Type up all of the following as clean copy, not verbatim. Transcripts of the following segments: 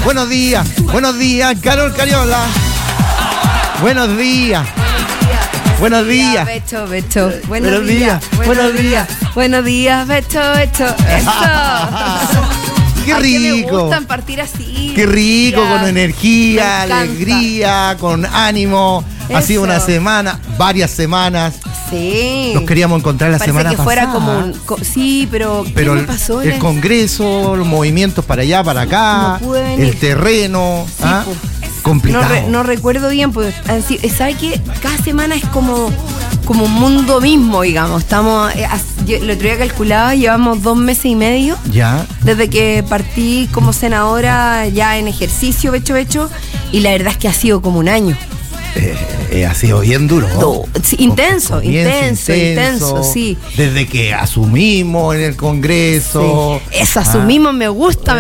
Buenos días, Carol Cariola. Buenos días. Buenos días. Becho. Buenos días. Buenos días, Becho. Eso. Qué rico. Me gustan partir así. Qué rico, con energía, alegría, con ánimo. Ha sido una semana, varias semanas. Sí. Nos queríamos encontrar la semana pasada. Parece que fuera como un... Sí, pero ¿qué me pasó? El Congreso, los movimientos para allá, para acá, el terreno. Sí, complicado. No recuerdo bien, pues, ¿sabe qué? Cada semana es como un mundo mismo, digamos. Estamos, yo el otro día calculaba, llevamos 2 meses y medio. Ya. Desde que partí como senadora ya en ejercicio, Becho, y la verdad es que ha sido como un año. Ha sido bien duro, ¿no? Sí, intenso, sí. Desde que asumimos en el Congreso. Sí. Eso, asumimos, me gusta.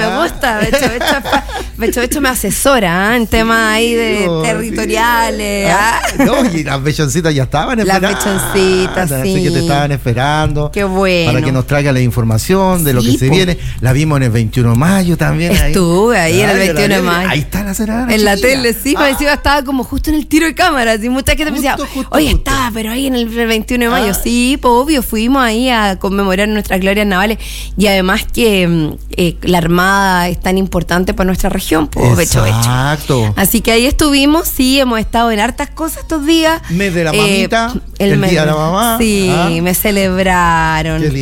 Becho me asesora en temas ahí de territoriales. No, y las bechoncitas ya estaban esperando. Las bechoncitas, sí. Así que te estaban esperando. Qué bueno. Para que nos traiga la información de lo que se viene. La vimos en el 21 de mayo también. Estuve ahí en el 21 de mayo. Ahí está la senadora. En la tele, sí, encima estaba como justo en el tiro de cámara. Así, mucha gente me decía, oye, estaba, pero ahí en el 21 de mayo. Sí, pues obvio, fuimos ahí a conmemorar nuestras glorias navales. Y además que la Armada es tan importante para nuestra región, pues Becho. Exacto. Así que ahí estuvimos, sí, hemos estado en hartas cosas estos días. Mes de la mamita, el día de la mamá. Sí, me celebraron. Qué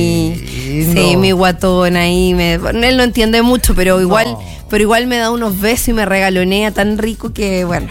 lindo. Sí, mi guatón ahí. Él no entiende mucho, pero igual me da unos besos y me regalonea tan rico que, bueno...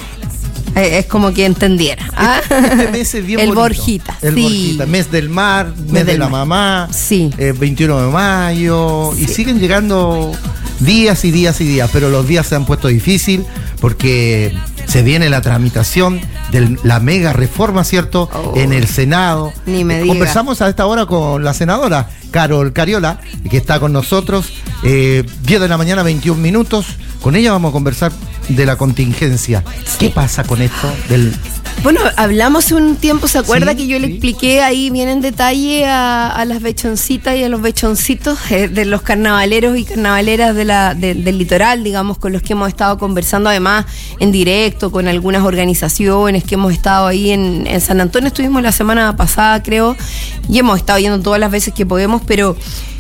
Es como que entendiera. Este mes es bien el bonito. Borjita. El Borjita, mes del mar, mes de la mamá. Sí. 21 de mayo. Sí. Y siguen llegando días y días y días, pero los días se han puesto difícil porque se viene la tramitación de la mega reforma, ¿cierto? En el Senado. Ni me diga. Conversamos a esta hora con la senadora Carol Cariola, que está con nosotros. 10 de la mañana, 21 minutos. Con ella vamos a conversar de la contingencia. Sí. ¿Qué pasa con esto? Bueno, hablamos un tiempo, ¿se acuerda que yo le expliqué ahí bien en detalle a las bechoncitas y a los bechoncitos de los carnavaleros y carnavaleras del litoral, digamos, con los que hemos estado conversando, además en directo con algunas organizaciones que hemos estado ahí en San Antonio? Estuvimos la semana pasada, creo, y hemos estado yendo todas las veces que podemos, pero...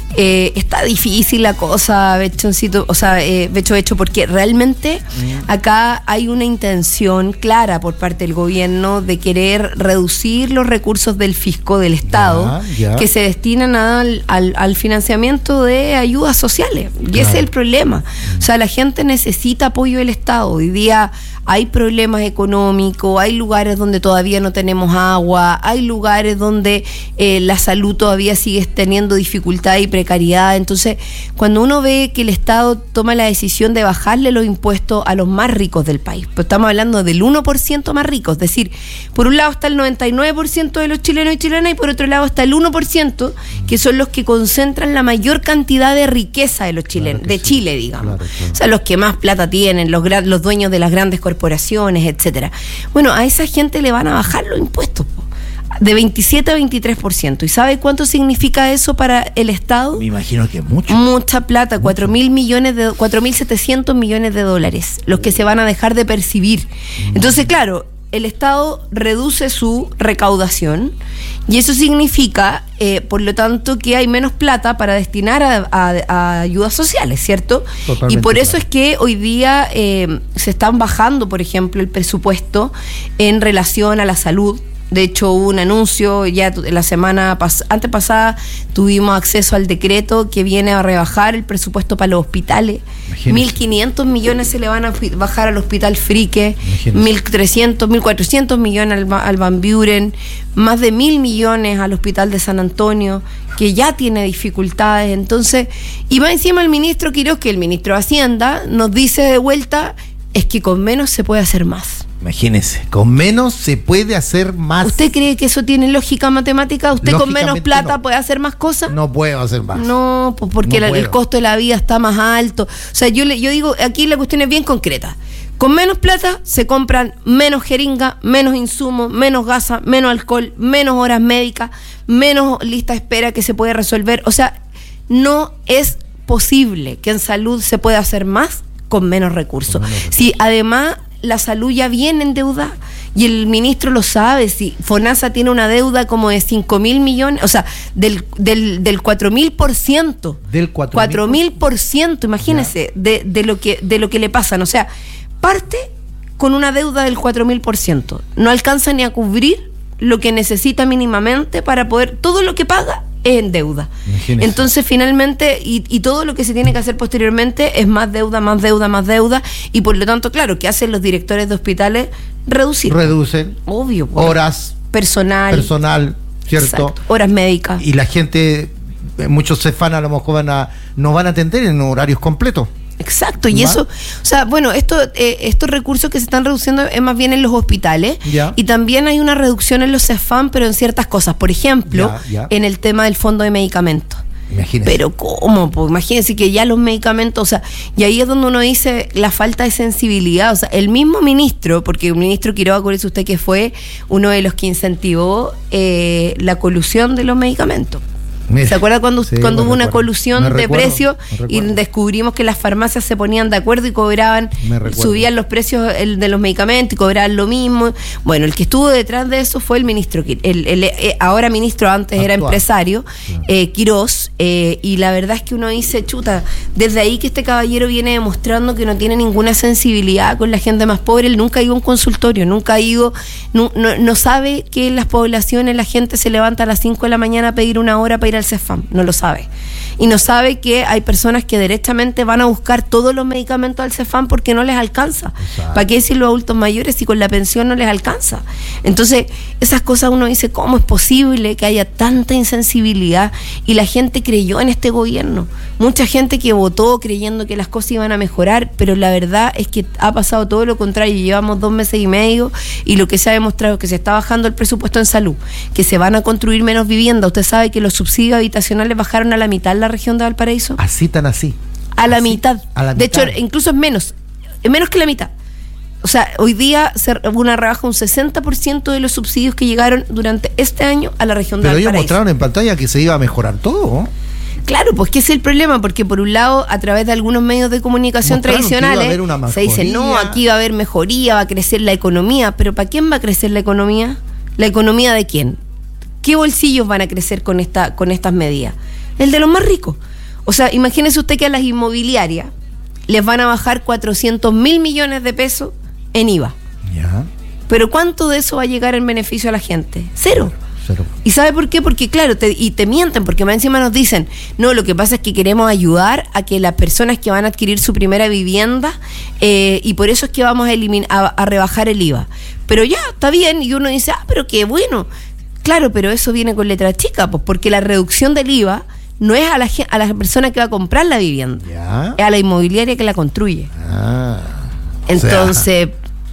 está difícil la cosa, Bechoncito, Becho, porque realmente acá hay una intención clara por parte del gobierno de querer reducir los recursos del fisco del Estado que se destinan al financiamiento de ayudas sociales. Y ese es el problema. O sea, la gente necesita apoyo del Estado. Hoy día hay problemas económicos, hay lugares donde todavía no tenemos agua, hay lugares donde la salud todavía sigue teniendo dificultad y precariedad. Entonces, cuando uno ve que el Estado toma la decisión de bajarle los impuestos a los más ricos del país, pues estamos hablando del 1% más rico, es decir, por un lado está el 99% de los chilenos y chilenas y por otro lado está el 1%, que son los que concentran la mayor cantidad de riqueza de los chilenos, de Chile, digamos. Claro. O sea, los que más plata tienen, los dueños de las grandes corporaciones, etcétera. Bueno, a esa gente le van a bajar los impuestos de 27 a 23%. ¿Y sabe cuánto significa eso para el Estado? Me imagino que mucho. Mucha plata, 4.700 millones de dólares, los que se van a dejar de percibir. Entonces, claro, el Estado reduce su recaudación y eso significa, por lo tanto, que hay menos plata para destinar a ayudas sociales, ¿cierto? Totalmente. Y por eso es que hoy día se están bajando, por ejemplo, el presupuesto en relación a la salud. De hecho, hubo un anuncio, ya la semana antepasada tuvimos acceso al decreto que viene a rebajar el presupuesto para los hospitales. 1.500 millones se le van a bajar al Hospital Frique, 1.300, 1.400 millones al Van Buren, más de 1.000 millones al Hospital de San Antonio, que ya tiene dificultades. Entonces, y va encima el ministro Quiroz, que el ministro de Hacienda nos dice de vuelta, es que con menos se puede hacer más. Imagínese, con menos se puede hacer más. ¿Usted cree que eso tiene lógica matemática? ¿Usted con menos plata puede hacer más cosas? No puedo hacer más. No, pues porque el costo de la vida está más alto. O sea, yo digo, aquí la cuestión es bien concreta. Con menos plata se compran menos jeringa, menos insumos, menos gasa, menos alcohol, menos horas médicas, menos lista de espera que se puede resolver. O sea, no es posible que en salud se pueda hacer más con menos recursos. Si además la salud ya viene en deuda y el ministro lo sabe, si FONASA tiene una deuda como de 5.000 millones, o sea, del 4.000%. Del 4.000%, imagínense, de lo que le pasan. O sea, parte con una deuda del 4.000%. No alcanza ni a cubrir lo que necesita mínimamente para poder, todo lo que paga es en deuda. Imagínese. Entonces finalmente, y todo lo que se tiene que hacer posteriormente es más deuda, más deuda, más deuda, y por lo tanto, claro, ¿qué hacen los directores de hospitales? Reducen. Obvio. Horas. Personal, ¿cierto? Exacto, horas médicas. Y la gente, muchos CEFAM a lo mejor no van a atender en horarios completos. Exacto, y eso, o sea, bueno, estos recursos que se están reduciendo es más bien en los hospitales, y también hay una reducción en los CEFAM, pero en ciertas cosas, por ejemplo, en el tema del fondo de medicamentos. Imagínese. Pero ¿cómo? Pues imagínense que ya los medicamentos, o sea, y ahí es donde uno dice la falta de sensibilidad, o sea, el mismo ministro, porque el ministro Quiroga, acuérdese usted que fue uno de los que incentivó la colusión de los medicamentos. Mira, ¿se acuerda cuando hubo una colusión de precios y descubrimos que las farmacias se ponían de acuerdo y cobraban, subían los precios de los medicamentos y cobraban lo mismo? Bueno, el que estuvo detrás de eso fue el ministro, ahora ministro, antes era empresario, Quirós, y la verdad es que uno dice, chuta, desde ahí que este caballero viene demostrando que no tiene ninguna sensibilidad con la gente más pobre. Él nunca ha ido a un consultorio, nunca ha ido, no sabe que en las poblaciones la gente se levanta a las 5 de la mañana a pedir una hora para ir al CEFAM, no lo sabe. Y no sabe que hay personas que derechamente van a buscar todos los medicamentos al CEFAM porque no les alcanza. Exacto. ¿Para qué decir los adultos mayores si con la pensión no les alcanza? Entonces, esas cosas uno dice, ¿cómo es posible que haya tanta insensibilidad? Y la gente creyó en este gobierno. Mucha gente que votó creyendo que las cosas iban a mejorar, pero la verdad es que ha pasado todo lo contrario. Llevamos 2 meses y medio y lo que se ha demostrado es que se está bajando el presupuesto en salud, que se van a construir menos viviendas. Usted sabe que los subsidios habitacionales bajaron a la mitad en la región de Valparaíso. Así tan así. A la mitad. De hecho, incluso es menos que la mitad. O sea, hoy día hubo una rebaja un 60% de los subsidios que llegaron durante este año a la región de Valparaíso. Pero ellos mostraron en pantalla que se iba a mejorar todo, ¿no? Claro, pues que ese es el problema, porque por un lado, a través de algunos medios de comunicación tradicionales, se dice, no, aquí va a haber mejoría, va a crecer la economía. Pero ¿para quién va a crecer la economía? ¿La economía de quién? ¿Qué bolsillos van a crecer con estas medidas? El de los más ricos. O sea, imagínese usted que a las inmobiliarias les van a bajar 400.000 millones de pesos en IVA. Ya. Pero ¿cuánto de eso va a llegar en beneficio a la gente? Cero. ¿Y sabe por qué? Porque claro, te mienten, porque más encima nos dicen, no, lo que pasa es que queremos ayudar a que las personas que van a adquirir su primera vivienda, y por eso es que vamos a rebajar el IVA. Pero ya, está bien, y uno dice, pero qué bueno. Claro, pero eso viene con letra chica, pues porque la reducción del IVA no es a la persona que va a comprar la vivienda, ¿ya? Es a la inmobiliaria que la construye. Entonces,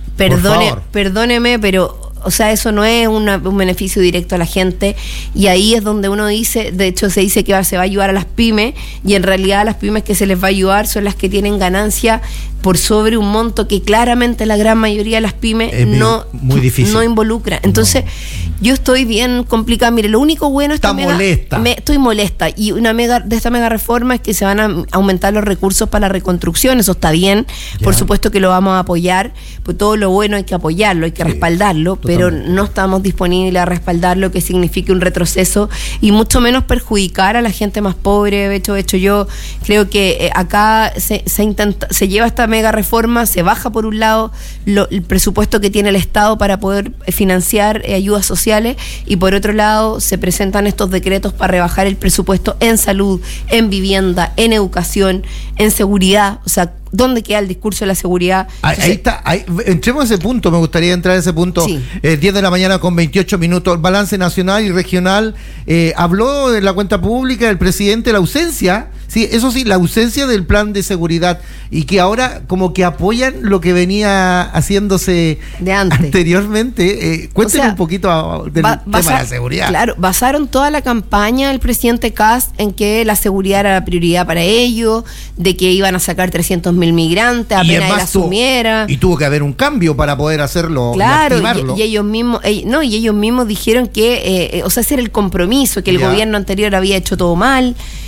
perdóneme, pero o sea, eso no es un beneficio directo a la gente, y ahí es donde uno dice, de hecho se dice que se va a ayudar a las pymes, y en realidad las pymes que se les va a ayudar son las que tienen ganancia por sobre un monto que claramente la gran mayoría de las pymes no involucra. Entonces, yo estoy bien complicada. Mire, lo único bueno es que estoy molesta, y de esta mega reforma es que se van a aumentar los recursos para la reconstrucción. Eso está bien, por supuesto que lo vamos a apoyar, pues todo lo bueno hay que apoyarlo, hay que respaldarlo, pero no estamos disponibles a respaldar lo que signifique un retroceso, y mucho menos perjudicar a la gente más pobre. De hecho yo creo que acá se lleva esta mega reforma, se baja por un lado el presupuesto que tiene el Estado para poder financiar ayudas sociales, y por otro lado se presentan estos decretos para rebajar el presupuesto en salud, en vivienda, en educación, en seguridad. O sea, ¿dónde queda el discurso de la seguridad? Entonces, ahí está, entremos a ese punto, me gustaría entrar a ese punto. Sí. 10 de la mañana con 28 minutos, balance nacional y regional. Habló de la cuenta pública el presidente, la ausencia, sí, eso sí, la ausencia del plan de seguridad, y que ahora como que apoyan lo que venía haciéndose de anteriormente. Cuéntenme un poquito del tema de la seguridad. Claro, basaron toda la campaña del presidente Kast en que la seguridad era la prioridad para ellos, de que iban a sacar 300.000 migrantes apenas él asumiera. Y tuvo que haber un cambio para poder hacerlo. Claro, y ellos mismos dijeron que, o sea, ese era el compromiso, que el gobierno anterior había hecho todo mal.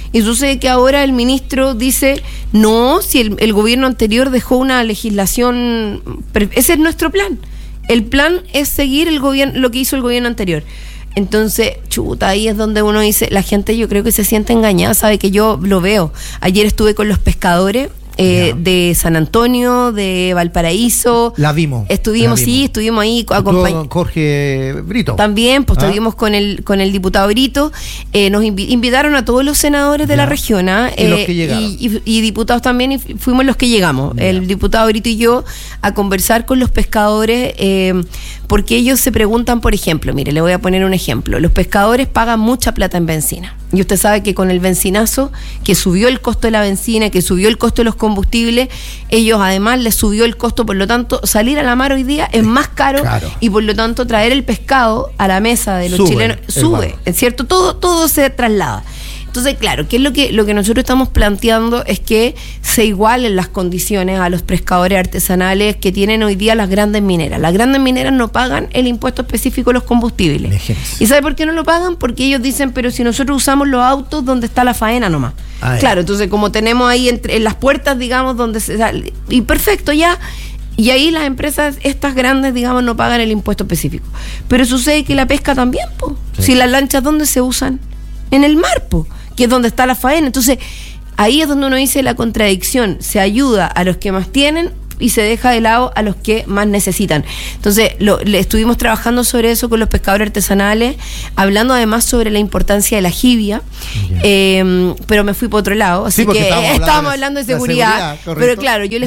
Y sucede que ahora el ministro dice, no, si el gobierno anterior dejó una legislación, ese es nuestro plan. El plan es seguir lo que hizo el gobierno anterior. Entonces, chuta, ahí es donde uno dice, la gente yo creo que se siente engañada, sabe que yo lo veo. Ayer estuve con los pescadores de San Antonio, de Valparaíso. La vimos. Estuvimos ahí con Jorge Brito. También, pues estuvimos con el diputado Brito. Nos invitaron a todos los senadores de la región. Y los que llegaron. Y diputados también, y fuimos los que llegamos. El diputado Brito y yo, a conversar con los pescadores, porque ellos se preguntan, por ejemplo, mire, le voy a poner un ejemplo. Los pescadores pagan mucha plata en bencina. Y usted sabe que con el bencinazo, que subió el costo de la bencina, que subió el costo de los combustibles, ellos además les subió el costo, por lo tanto, salir a la mar hoy día es más caro. Y por lo tanto traer el pescado a la mesa de los chilenos sube, ¿es cierto? Todo se traslada. Entonces, claro, ¿qué es lo que nosotros estamos planteando? Es que se igualen las condiciones a los pescadores artesanales que tienen hoy día las grandes mineras. Las grandes mineras no pagan el impuesto específico de los combustibles. ¿Y sabe por qué no lo pagan? Porque ellos dicen, pero si nosotros usamos los autos donde está la faena nomás. Claro, entonces como tenemos ahí en las puertas, digamos, donde se sale, y perfecto, ya. Y ahí las empresas, estas grandes, digamos, no pagan el impuesto específico. Pero sucede que la pesca también, po. Sí. Si las lanchas, ¿dónde se usan? En el mar, po, que es donde está la faena. Entonces, ahí es donde uno dice la contradicción. Se ayuda a los que más tienen y se deja de lado a los que más necesitan. Entonces, le estuvimos trabajando sobre eso con los pescadores artesanales, hablando además sobre la importancia de la jibia, pero me fui por otro lado, así que estábamos hablando de seguridad, pero claro, yo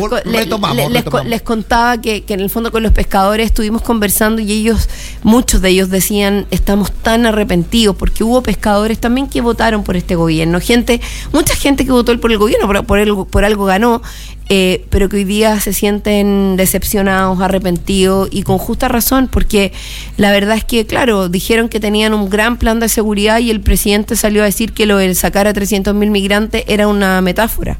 les contaba que en el fondo con los pescadores estuvimos conversando y muchos de ellos decían, estamos tan arrepentidos, porque hubo pescadores también que votaron por este gobierno, mucha gente que votó por el gobierno, por algo ganó, pero que hoy día se sienten decepcionados, arrepentidos y con justa razón, porque la verdad es que, claro, dijeron que tenían un gran plan de seguridad y el presidente salió a decir que lo de sacar a 300.000 migrantes era una metáfora.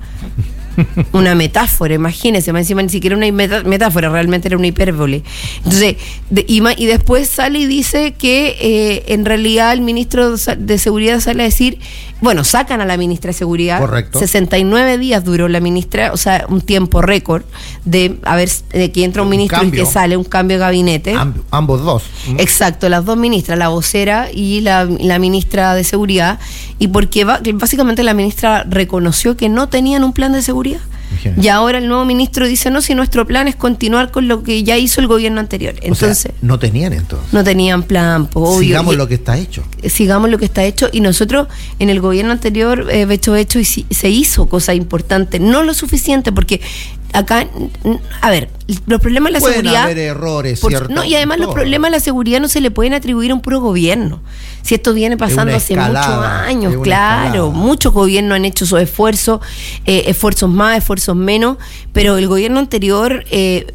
Una metáfora, imagínense, más encima ni siquiera una metáfora, realmente era una hipérbole. Entonces, y después sale y dice que en realidad el ministro de Seguridad sale a decir, bueno, sacan a la ministra de Seguridad. Correcto. 69 días duró la ministra, o sea, un tiempo récord de que entra un ministro y que sale un cambio de gabinete. Ambos dos. Exacto, las dos ministras, la vocera y la ministra de Seguridad, y porque básicamente la ministra reconoció que no tenían un plan de seguridad. Y ahora el nuevo ministro dice, no, si nuestro plan es continuar con lo que ya hizo el gobierno anterior. Entonces, no tenían entonces. No tenían plan, obvio. Sigamos lo que está hecho. Sigamos lo que está hecho. Y nosotros en el gobierno anterior, y se hizo cosa importante, no lo suficiente, porque acá, a ver, los problemas de la seguridad... Pueden haber errores, ¿cierto? No, y además los problemas de la seguridad no se le pueden atribuir a un puro gobierno. Si esto viene pasando hace muchos años, claro. Muchos gobiernos han hecho esos esfuerzos, esfuerzos más, esfuerzos menos, pero el gobierno anterior...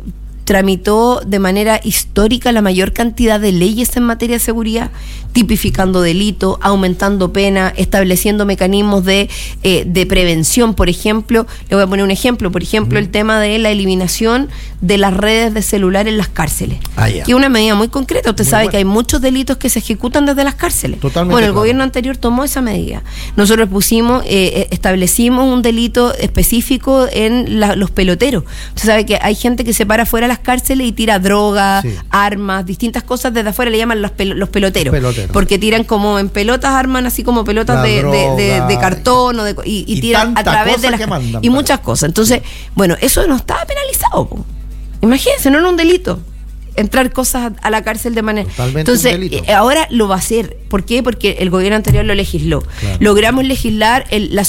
tramitó de manera histórica la mayor cantidad de leyes en materia de seguridad, tipificando delitos, aumentando pena, estableciendo mecanismos de prevención, por ejemplo. Le voy a poner un ejemplo, el tema de la eliminación de las redes de celular en las cárceles, que es una medida muy concreta. Usted sabe que hay muchos delitos que se ejecutan desde las cárceles. Totalmente. Bueno, el gobierno anterior tomó esa medida. Nosotros establecimos un delito específico en los peloteros. Usted sabe que hay gente que se para fuera de las cárceles y tira drogas, armas, distintas cosas desde afuera, le llaman los peloteros. Porque tiran como en pelotas, arman así como pelotas de cartón y tiran a través de las y muchas cosas. Entonces, bueno, eso no estaba penalizado, po. Imagínense, no era un delito entrar cosas a la cárcel de manera... Totalmente. Entonces, ahora lo va a hacer. ¿Por qué? Porque el gobierno anterior lo legisló. Claro. Logramos legislar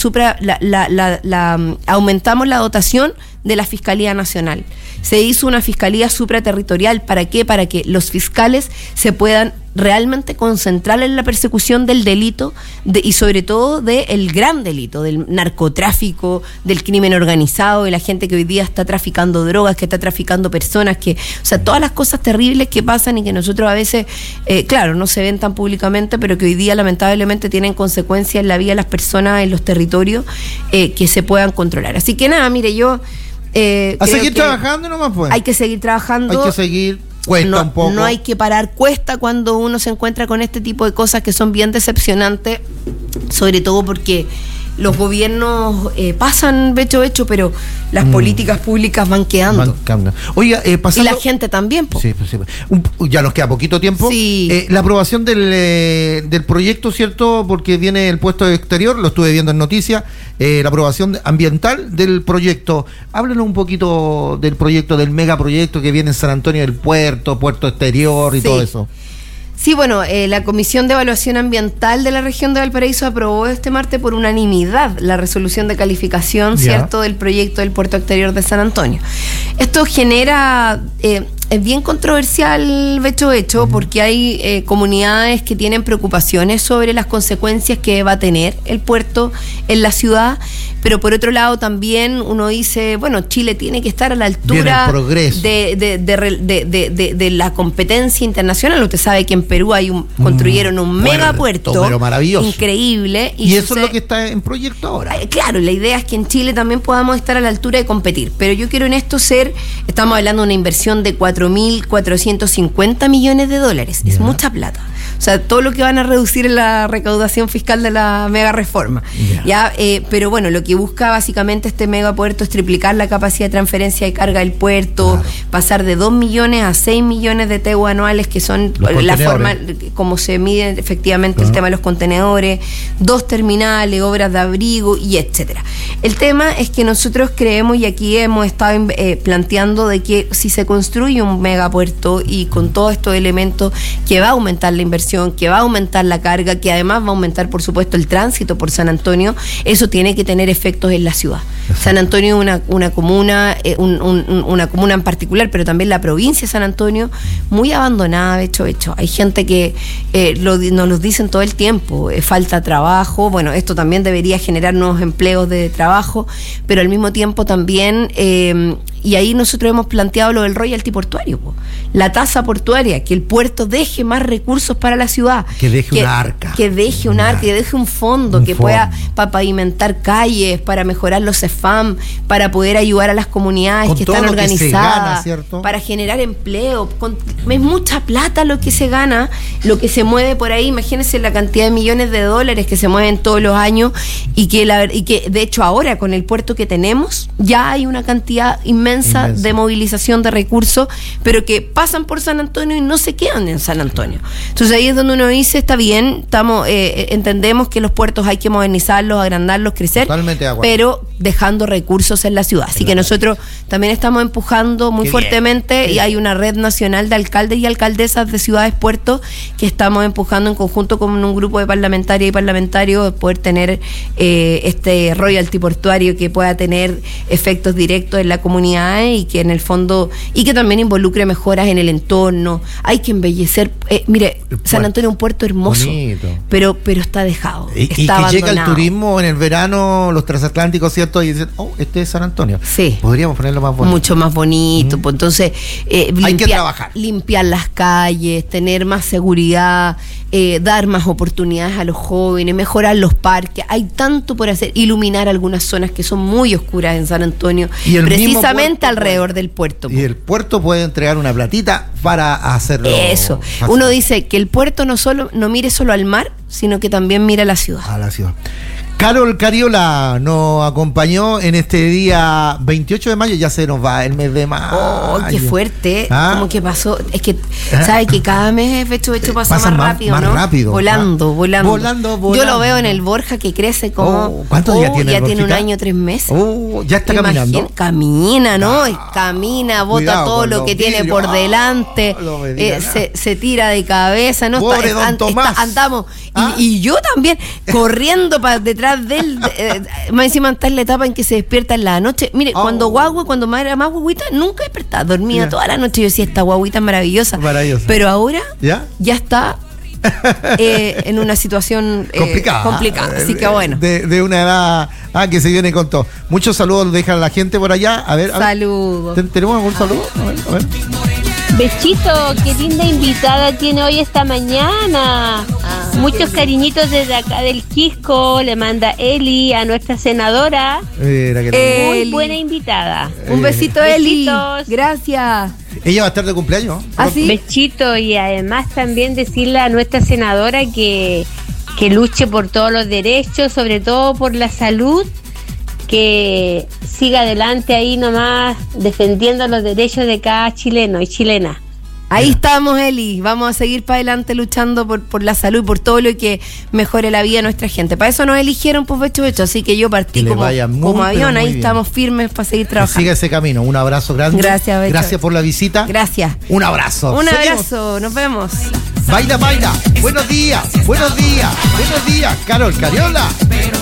aumentamos la dotación de la Fiscalía Nacional. Se hizo una Fiscalía Supraterritorial. ¿Para qué? Para que los fiscales se puedan realmente concentrar en la persecución del delito y sobre todo del gran delito, del narcotráfico, del crimen organizado, de la gente que hoy día está traficando drogas, que está traficando personas, todas las cosas terribles que pasan y que nosotros a veces, claro, no se ven tan públicamente, pero que hoy día lamentablemente tienen consecuencias en la vida de las personas, en los territorios, que se puedan controlar. Así que nada, mire, yo... a seguir trabajando nomás, pues. Hay que seguir trabajando. Hay que seguir, cuesta un poco. No hay que parar, cuesta cuando uno se encuentra con este tipo de cosas que son bien decepcionantes, sobre todo porque los gobiernos pasan hecho, pero las políticas públicas van quedando. Oiga, y la gente también. Sí. Ya nos queda poquito tiempo. Sí. La aprobación del proyecto, ¿cierto? Porque viene el puesto exterior, lo estuve viendo en noticias, la aprobación ambiental del proyecto. Háblenos un poquito del proyecto, del megaproyecto que viene en San Antonio del Puerto Exterior y todo eso. Sí, bueno, la Comisión de Evaluación Ambiental de la región de Valparaíso aprobó este martes por unanimidad la resolución de calificación, ¿cierto?, del proyecto del puerto exterior de San Antonio. Esto genera... es bien controversial, hecho, porque hay comunidades que tienen preocupaciones sobre las consecuencias que va a tener el puerto en la ciudad, pero por otro lado también uno dice, bueno, Chile tiene que estar a la altura de la competencia internacional. Usted sabe que en Perú construyeron un megapuerto maravilloso, increíble. Y eso es lo que está en proyecto ahora. Claro, la idea es que en Chile también podamos estar a la altura de competir, pero yo quiero en esto estamos hablando de una inversión de 4.450 millones de dólares. Es mucha plata. O sea, todo lo que van a reducir en la recaudación fiscal de la mega reforma. Pero bueno, lo que busca básicamente este megapuerto es triplicar la capacidad de transferencia de carga del puerto, pasar de 2 millones a 6 millones de TEU anuales, que son la forma como se mide efectivamente el tema de los contenedores, 2 terminales, obras de abrigo y etcétera. El tema es que nosotros creemos, y aquí hemos estado planteando, de que si se construye un megapuerto y con todos estos elementos, que va a aumentar la inversión, que va a aumentar la carga, que además va a aumentar, por supuesto, el tránsito por San Antonio, eso tiene que tener efectos en la ciudad. San Antonio es una comuna, una comuna en particular, pero también la provincia de San Antonio, muy abandonada, hecho. Hay gente que nos lo dicen todo el tiempo, falta trabajo. Bueno, esto también debería generar nuevos empleos de trabajo, pero al mismo tiempo también... y ahí nosotros hemos planteado lo del royalty portuario, la tasa portuaria, que el puerto deje más recursos para la ciudad, que deje un arca, que deje un fondo, pueda para pavimentar calles, para mejorar los CEFAM, para poder ayudar a las comunidades con que están organizadas, que para generar empleo. Es mucha plata lo que se gana, lo que se mueve por ahí. Imagínense la cantidad de millones de dólares que se mueven todos los años, y que de hecho ahora con el puerto que tenemos ya hay una cantidad inmensa de movilización de recursos, pero que pasan por San Antonio y no se quedan en San Antonio. Entonces ahí es donde uno dice, está bien, entendemos que los puertos hay que modernizarlos, agrandarlos, crecer, pero dejando recursos en la ciudad. Así que nosotros también estamos empujando muy fuertemente, y hay una red nacional de alcaldes y alcaldesas de ciudades puertos que estamos empujando en conjunto con un grupo de parlamentarias y parlamentarios, poder tener este royalty portuario que pueda tener efectos directos en la comunidad, y que en el fondo, y que también involucre mejoras en el entorno. Hay que embellecer. Mire, San Antonio es un puerto hermoso, pero está dejado. Y que abandonado. Llega el turismo en el verano, los transatlánticos, ¿cierto? Y dicen, este es San Antonio. Sí. Podríamos ponerlo más bonito. Mucho más bonito. Pues entonces, hay que trabajar. Limpiar las calles, tener más seguridad, dar más oportunidades a los jóvenes, mejorar los parques. Hay tanto por hacer. Iluminar algunas zonas que son muy oscuras en San Antonio, precisamente alrededor del puerto. Y el puerto puede entregar una platita para hacerlo. Eso. Fácil. Uno dice que el puerto no mire solo al mar, sino que también mira a la ciudad. A la ciudad. Carol Cariola nos acompañó en este día 28 de mayo, ya se nos va el mes de mayo. ¡Oh, qué fuerte! Como que pasó, es que, ¿sabe que cada mes fecho pasa más rápido, más ¿no? rápido. Volando. Yo lo veo en el Borja, que crece como... ¿Cuántos días tiene? Ya tiene 1 año, 3 meses. Ya está caminando. Camina, ¿no? Camina, bota todo lo que tiene por delante, se tira de cabeza, ¿no? Pobre don Tomás. Andamos, y yo también, corriendo para detrás de él, más encima está en la etapa en que se despierta en la noche. Mire, cuando era más guaguita, nunca despertaba, dormía toda la noche. Yo decía, esta guaguita es maravillosa. Pero ahora ya está en una situación complicada. Así que bueno. De una edad que se viene con todo. Muchos saludos dejan la gente por allá. A ver. Saludos. ¿Tenemos algún saludo? A ver. Bechito, qué linda invitada tiene hoy esta mañana. Muchos cariñitos desde acá del Quisco. Le manda Eli a nuestra senadora. Muy buena invitada. Un besito, Eli. Besitos. Gracias. Ella va a estar de cumpleaños. ¿Ah, sí? Bechito, y además también decirle a nuestra senadora que que luche por todos los derechos, sobre todo por la salud, que siga adelante ahí nomás defendiendo los derechos de cada chileno y chilena. Ahí estamos, Eli. Vamos a seguir para adelante luchando por la salud y por todo lo que mejore la vida de nuestra gente. Para eso nos eligieron, pues, Becho. Así que yo partí como avión. Ahí bien. Estamos firmes para seguir trabajando. Siga ese camino. Un abrazo grande. Gracias, Becho. Gracias por la visita. Gracias. Un abrazo. Un abrazo. Nos vemos. Baila. Buenos días. Buenos días. Carol Cariola.